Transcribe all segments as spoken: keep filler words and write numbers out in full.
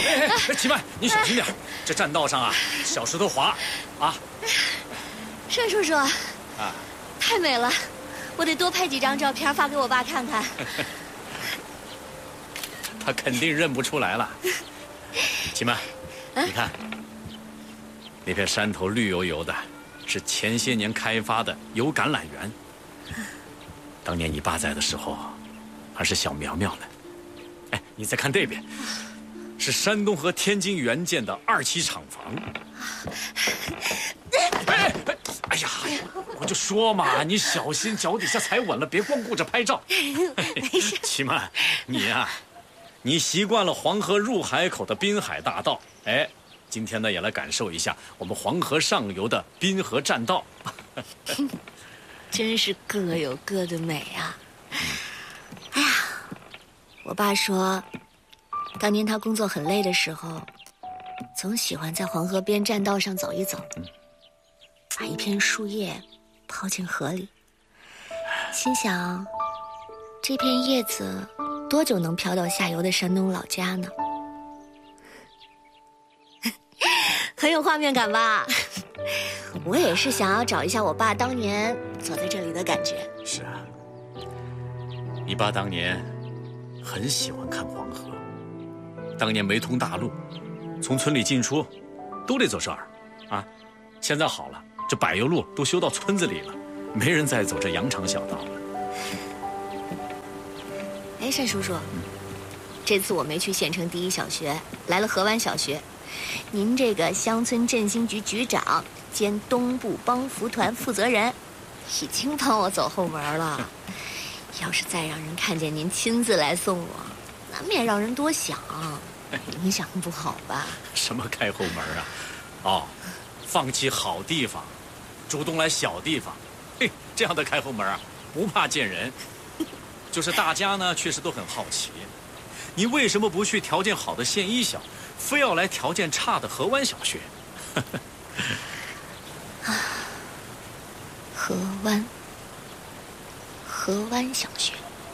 哎哎，齐曼，你小心点，这栈道上啊，小石头滑，啊。 单叔叔，啊，太美了，我得多拍几张照片发给我爸看看。 他肯定认不出来了。齐曼，啊、你看，那片山头绿油油的，是前些年开发的油橄榄园。当年你爸在的时候，还是小苗苗呢。哎，你再看这边，是山东和天津援建的二期厂房。哎哎哎呀，我就说嘛，你小心脚底下踩稳了，别光顾着拍照。 没事。 齐曼，你呀、啊，你习惯了黄河入海口的滨海大道，哎，今天呢也来感受一下我们黄河上游的滨河栈道。 真是各有各的美啊！哎呀，我爸说，当年他工作很累的时候，总喜欢在黄河边栈道上走一走，嗯、把一片树叶抛进河里，心想，这片叶子多久能飘到下游的山东老家呢？很有画面感吧？我也是想要找一下我爸当年走在这里的感觉。 是啊，你爸当年很喜欢看黄河，当年没通大路，从村里进出都得走这儿啊。现在好了，这柏油路都修到村子里了，没人再走这羊肠小道了。 哎，单叔叔，这次我没去县城第一小学，来了河湾小学。您这个乡村振兴局局长兼东部帮扶团负责人，已经帮我走后门了。要是再让人看见您亲自来送我，难免让人多想，影响不好吧？ 什么开后门啊？哦，放弃好地方，主动来小地方，嘿，这样的开后门啊，不怕见人。就是大家呢，确实都很好奇，你为什么不去条件好的县一小，非要来条件差的河湾小学？ 河湾，河湾小学。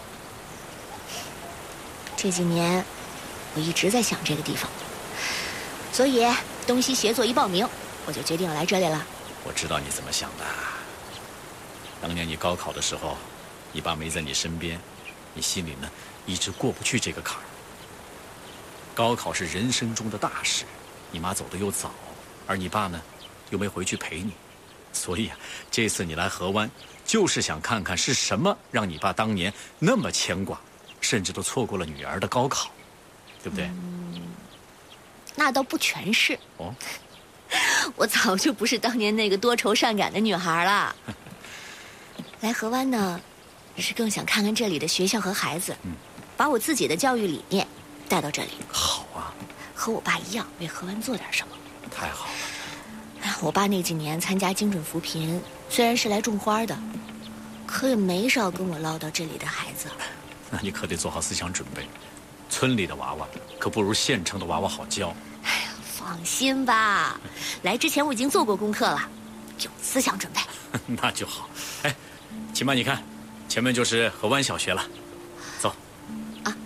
这几年，我一直在想这个地方，所以东西协作一报名，我就决定要来这里了。 我知道你怎么想的。当年你高考的时候，你爸没在你身边，你心里呢一直过不去这个坎儿。高考是人生中的大事，你妈走得又早，而你爸呢又没回去陪你，所以啊，这次你来河湾，就是想看看是什么让你爸当年那么牵挂，甚至都错过了女儿的高考，对不对？ 嗯，那倒不全是。 哦， 我早就不是当年那个多愁善感的女孩了。来河湾呢，是更想看看这里的学校和孩子，嗯，把我自己的教育理念带到这里。 好啊， 和我爸一样，为河湾做点什么。 太好了。 我爸那几年参加精准扶贫，虽然是来种花的，可也没少跟我唠叨这里的孩子。 那你可得做好思想准备，村里的娃娃可不如县城的娃娃好教。 哎呀，放心吧，来之前我已经做过功课了，有思想准备。 那就好。哎，秦曼，你看，前面就是河湾小学了，走。 啊。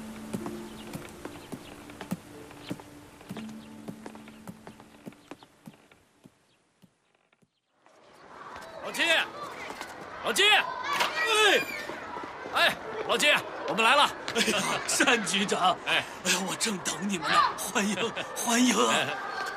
老金，老金，哎，哎，老金，我们来了。 哎呀，单局长，哎，哎呀，我正等你们呢，欢迎，欢迎。哎、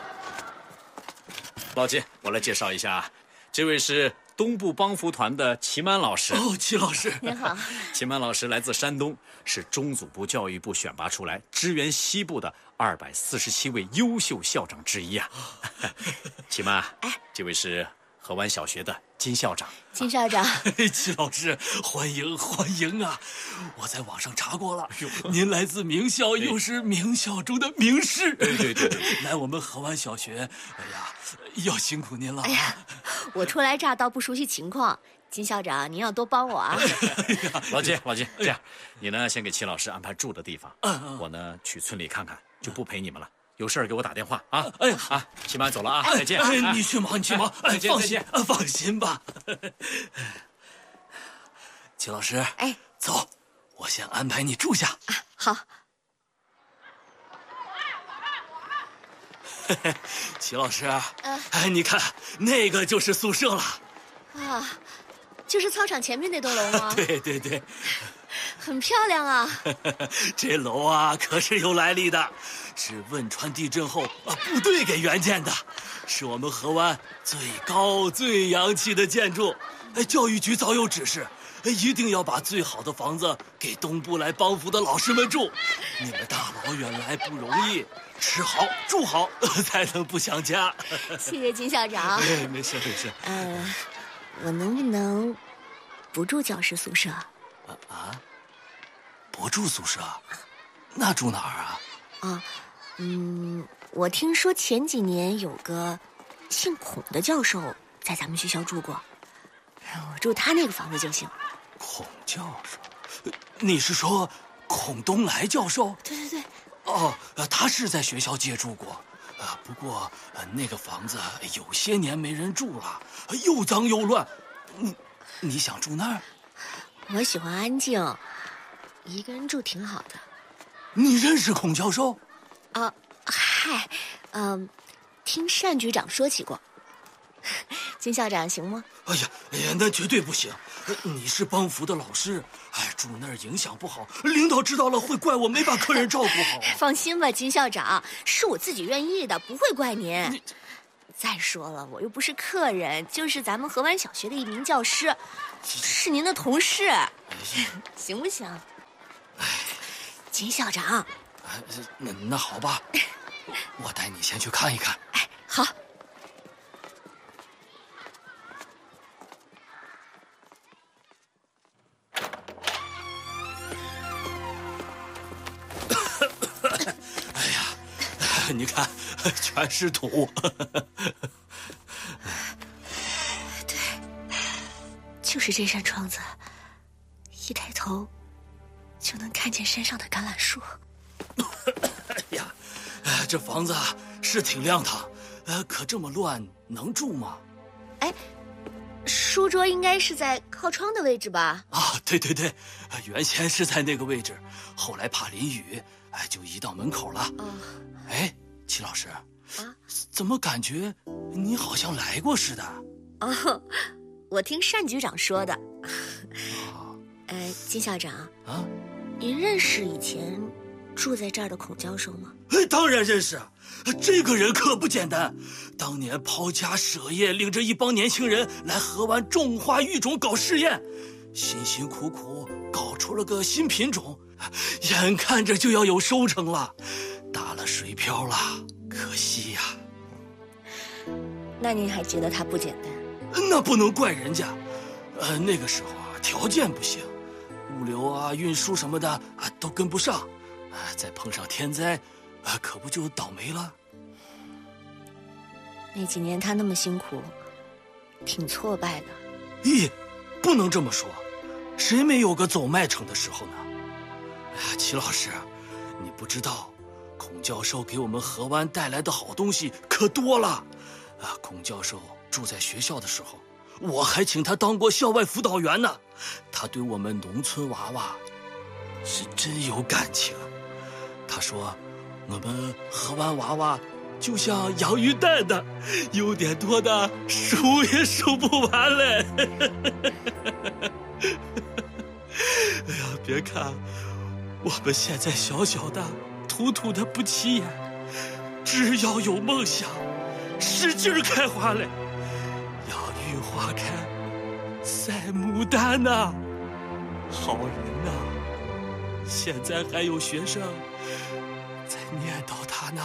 老金，我来介绍一下，这位是东部帮扶团的齐曼老师。 哦，齐老师， 您好。 齐曼老师来自山东，是中组部教育部选拔出来支援西部的二百四十七位优秀校长之一啊。齐曼，哎，这位是河湾小学的金校长。 金校长， 齐老师，欢迎欢迎啊！我在网上查过了，您来自名校，又是名校中的名师。 对对对对， 来我们河湾小学，哎呀，要辛苦您了。 哎呀，我初来乍到，不熟悉情况，金校长您要多帮我啊。 老金，老金，这样，你呢先给齐老师安排住的地方，我呢去村里看看，就不陪你们了。有事儿给我打电话啊！ 哎啊，齐曼走了啊，再见！ 哎，你去忙，你去忙， 再见， 放心，放心吧。齐老师， 哎， 走，我先安排你住下。 啊，好。 齐老师， 呃哎，你看那个就是宿舍了。 啊，就是操场前面那栋楼吗？ 对对对， 很漂亮啊。 这楼啊可是有来历的，是汶川地震后啊部队给援建的，是我们河湾最高最洋气的建筑。哎，教育局早有指示，一定要把最好的房子给东部来帮扶的老师们住。你们大老远来不容易，吃好住好才能不想家。 谢谢金校长。 哎，没事没事。 呃，我能不能不住教师宿舍？ 啊啊，不住宿舍，那住哪儿啊？ 啊，嗯，我听说前几年有个姓孔的教授在咱们学校住过，我住他那个房子就行。 孔教授，你是说孔东来教授？ 对对对。 哦，他是在学校借住过，呃，不过呃那个房子有些年没人住了，又脏又乱。你你想住那儿？ 我喜欢安静，一个人住挺好的。 你认识孔教授？ 啊，嗨，嗯，听单局长说起过。金校长行吗？ 哎呀，哎呀，那绝对不行！你是帮扶的老师，哎，住那儿影响不好，领导知道了会怪我没把客人照顾好啊。 放心吧，金校长，是我自己愿意的，不会怪您。 你再说了，我又不是客人，就是咱们河湾小学的一名教师，是您的同事，行不行？金校长， 哎，那那好吧，我带你先去看一看。 哎，好。 你看，全是土。 对，就是这扇窗子，一抬头就能看见山上的橄榄树。 哎呀，这房子是挺亮堂，呃，可这么乱，能住吗？ 哎，书桌应该是在靠窗的位置吧？ 啊，对对对，原先是在那个位置，后来怕淋雨，哎，就移到门口了。 哦， 哎。齐老师， 啊， 怎么感觉你好像来过似的？ 哦，我听单局长说的。 哦， 呃，金校长啊， 您认识以前住在这儿的孔教授吗？ 哎，当然认识，这个人可不简单。当年抛家舍业，领着一帮年轻人来河湾种花育种搞试验，辛辛苦苦搞出了个新品种，眼看着就要有收成了。打了水漂了，可惜呀。 那您还觉得他不简单？ 那不能怪人家，呃，那个时候啊，条件不行，物流啊、运输什么的啊都跟不上，啊，再碰上天灾，啊，可不就倒霉了？ 那几年他那么辛苦，挺挫败的。 咦，不能这么说，谁没有个走麦城的时候呢？哎呀，齐老师，你不知道。孔教授给我们河湾带来的好东西可多了，啊！孔教授住在学校的时候，我还请他当过校外辅导员呢。他对我们农村娃娃是真有感情。他说，我们河湾娃娃就像养鱼蛋的，有点多的数也数不完嘞。哎呀，别看我们现在小小的。土土的不起眼，只要有梦想，使劲开花嘞！养育花开，赛牡丹呐、啊，好人呐、啊！现在还有学生在念叨他呢。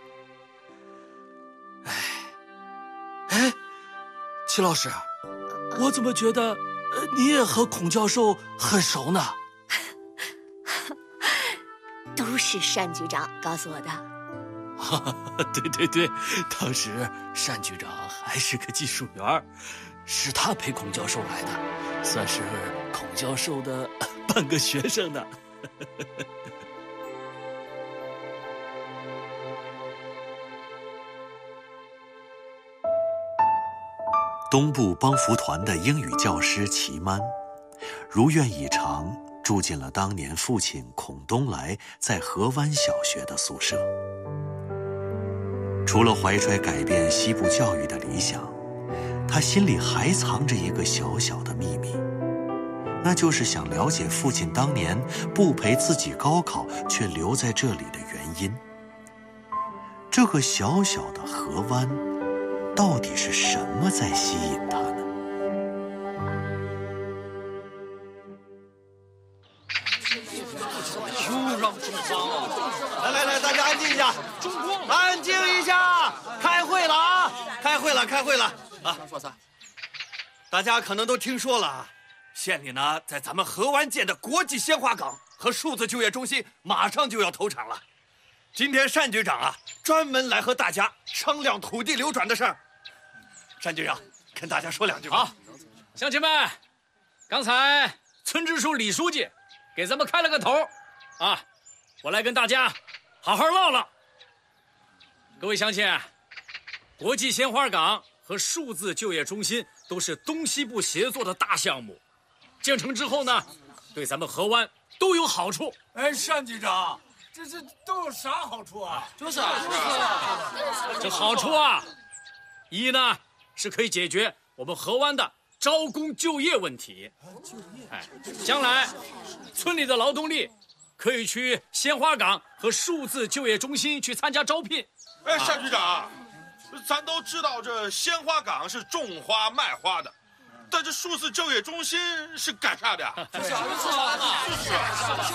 哎，哎，齐老师，我怎么觉得呃你也和孔教授很熟呢？ 都是单局长告诉我的。 哈哈，对对对，当时单局长还是个技术员，是他陪孔教授来的，算是孔教授的半个学生呢。 东部帮扶团的英语教师齐曼，如愿以偿住进了当年父亲孔东来在河湾小学的宿舍。 除了怀揣改变西部教育的理想，他心里还藏着一个小小的秘密，那就是想了解父亲当年不陪自己高考却留在这里的原因。这个小小的河湾，到底是什么在吸引他呢？ 又让中方啊！来来来，大家安静一下，安静一下，开会了啊！开会了，开会了啊！大家可能都听说了，县里呢，在咱们河湾建的国际鲜花港和数字就业中心马上就要投产了。今天单局长啊，专门来和大家商量土地流转的事儿。单局长，跟大家说两句吧。 好，乡亲们，刚才村支书李书记给咱们开了个头，啊，我来跟大家好好唠唠。各位乡亲，国际鲜花港和数字就业中心都是东西部协作的大项目，建成之后呢，对咱们河湾都有好处。 哎，单局长，这这都有啥好处啊？ 就是啊， 这好处啊，一呢是可以解决我们河湾的招工就业问题。就业，哎，将来村里的劳动力可以去鲜花港和数字就业中心去参加招聘。 哎，单局长，咱都知道这鲜花港是种花卖花的，但这数字就业中心是干啥的呀？ 对啊，